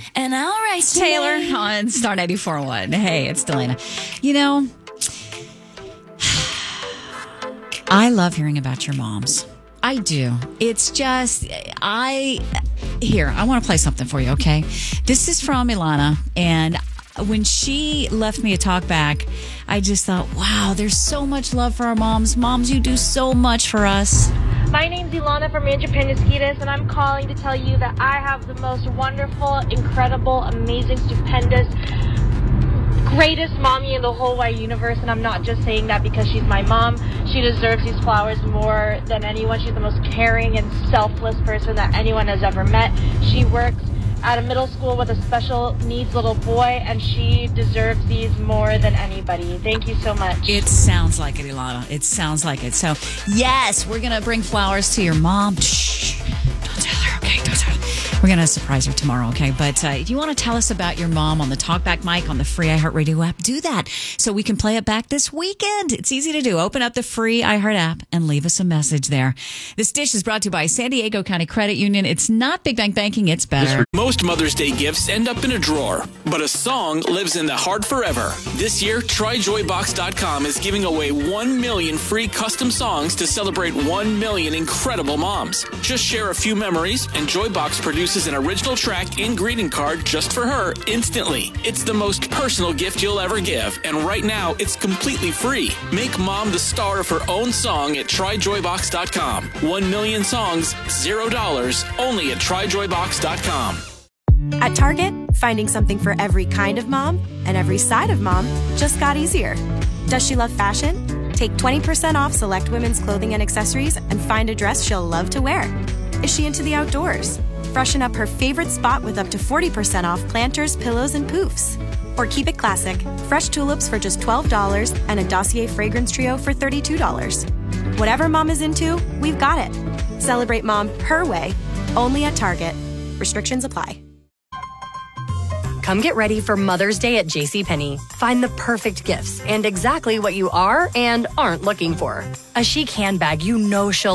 And all right, Taylor on Star 94.1. Hey, it's Delana. Taylor on Star 94.1. Hey, it's Delana. You know, I love hearing about your moms. I do. It's just, I want to play something for you, okay? This is from Ilana, and when she left me a talk back, I just thought, wow, there's so much love for our moms. Moms, you do so much for us. My name's Ilana from Rancho Penasquitos, and I'm calling to tell you that I have the most wonderful, incredible, amazing, stupendous, greatest mommy in the whole wide universe, and I'm not just saying that because she's my mom. She deserves these flowers more than anyone. She's the most caring and selfless person that anyone has ever met. She works at a middle school with a special needs little boy, and she deserves these more than anybody. Thank you so much. It sounds like it, Ilana. It sounds like it. So, yes, we're going to bring flowers to your mom. Shh. Don't tell her, okay? Don't tell her. We're going to surprise her tomorrow, okay? But if you want to tell us about your mom on the Talkback mic on the free iHeartRadio app, do that so we can play it back this weekend. It's easy to do. Open up the free iHeart app and leave us a message there. This dish is brought to you by San Diego County Credit Union. It's not Big Bang Banking, it's better. Most Mother's Day gifts end up in a drawer, but a song lives in the heart forever. This year, TryJoyBox.com is giving away 1 million free custom songs to celebrate 1 million incredible moms. Just share a few memories, and Joybox produces an original track and greeting card just for her instantly. It's the most personal gift you'll ever give, and right now, it's completely free. Make mom the star of her own song at TryJoyBox.com. 1 million songs, $0, only at TryJoyBox.com. At Target, finding something for every kind of mom and every side of mom just got easier. Does she love fashion? Take 20% off select women's clothing and accessories and find a dress she'll love to wear. Is she into the outdoors? Freshen up her favorite spot with up to 40% off planters, pillows, and poofs. Or keep it classic, fresh tulips for just $12 and a Dossier fragrance trio for $32. Whatever mom is into, we've got it. Celebrate mom her way, only at Target. Restrictions apply. Come get ready for Mother's Day at JCPenney. Find the perfect gifts and exactly what you are and aren't looking for. A chic handbag you know she'll